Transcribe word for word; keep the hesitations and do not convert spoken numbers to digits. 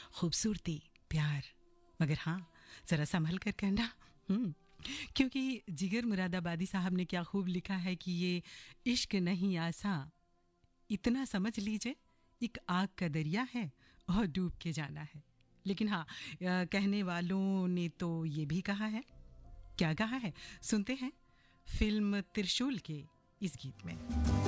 खूबसूरती, प्यार, मगर हाँ जरा संभल कर करना। हम्म क्योंकि जिगर मुरादाबादी साहब ने क्या खूब लिखा है कि ये इश्क नहीं आसा, इतना समझ लीजिए एक आग का दरिया है और डूब के जाना है। लेकिन हाँ, कहने वालों ने तो ये भी कहा है, क्या कहा है सुनते हैं फिल्म त्रिशूल के इस गीत में।